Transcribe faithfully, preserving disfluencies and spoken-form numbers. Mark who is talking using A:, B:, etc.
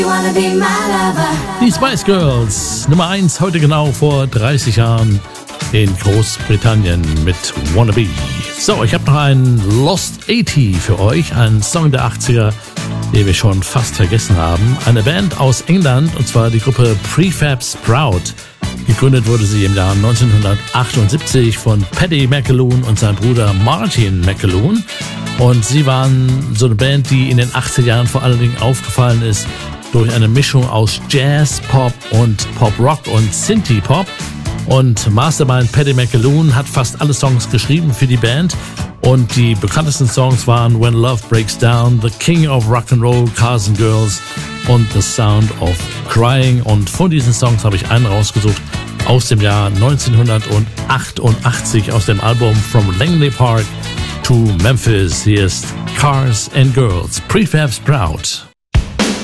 A: Die Spice Girls, Nummer eins, heute genau vor dreißig Jahren in Großbritannien mit Wannabe. So, ich habe noch einen Lost achtzig für euch, einen Song der achtziger, den wir schon fast vergessen haben. Eine Band aus England, und zwar die Gruppe Prefab Sprout. Gegründet wurde sie im Jahr neunzehnhundertachtundsiebzig von Paddy McAloon und seinem Bruder Martin McAloon. Und sie waren so eine Band, die in den achtziger Jahren vor allen Dingen aufgefallen ist durch eine Mischung aus Jazz, Pop und Pop-Rock und Synthie-Pop. Und Mastermind Paddy McAloon hat fast alle Songs geschrieben für die Band. Und die bekanntesten Songs waren When Love Breaks Down, The King of Rock'n'Roll, Cars and Girls und The Sound of Crying. Und von diesen Songs habe ich einen rausgesucht aus dem Jahr neunzehnhundertachtundachtzig, aus dem Album From Langley Park to Memphis. Hier ist Cars and Girls, Prefab Sprout.